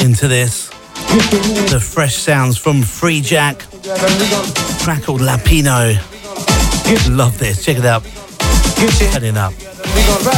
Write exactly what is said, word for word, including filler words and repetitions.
into this. The fresh sounds from Free Jack. Track called Lapino. Love this. Check it out. Turning up.